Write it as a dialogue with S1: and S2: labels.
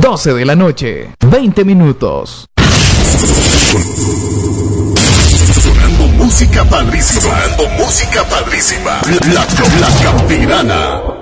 S1: 12 de la noche, 20 minutos.
S2: Sonando música padrísima. La Campirana.